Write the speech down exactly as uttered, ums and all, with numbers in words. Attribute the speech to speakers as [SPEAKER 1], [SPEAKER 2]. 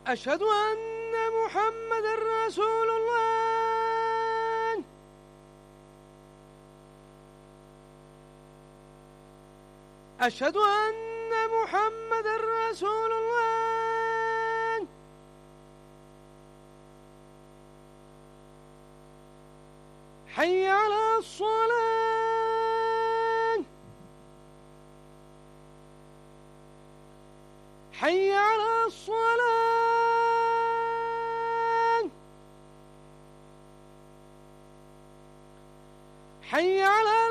[SPEAKER 1] أشهد أن محمد رسول الله. أشهد أن محمد رسول الله. حي على الصلاة. حي على الصلاة. حي على